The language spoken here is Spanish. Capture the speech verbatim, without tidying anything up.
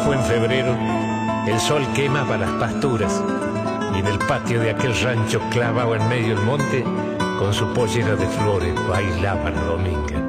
fue en febrero, el sol quemaba las pasturas y en el patio de aquel rancho clavado en medio del monte, con su pollera de flores, bailaba la Dominga.